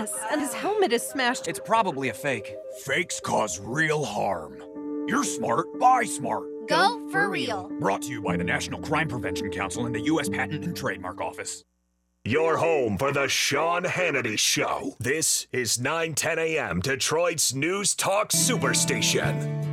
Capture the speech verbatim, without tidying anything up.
Yes, and his helmet is smashed. It's probably a fake. Fakes cause real harm. You're smart, buy smart. Go for real. Brought to you by the National Crime Prevention Council and the U S Patent and Trademark Office. Your home for the Sean Hannity Show. This is nine ten a.m. Detroit's News Talk Superstation.